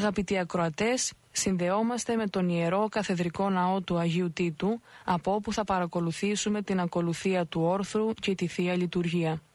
Αγαπητοί ακροατές, συνδεόμαστε με τον Ιερό Καθεδρικό Ναό του Αγίου Τίτου, από όπου θα παρακολουθήσουμε την ακολουθία του όρθρου και τη Θεία Λειτουργία.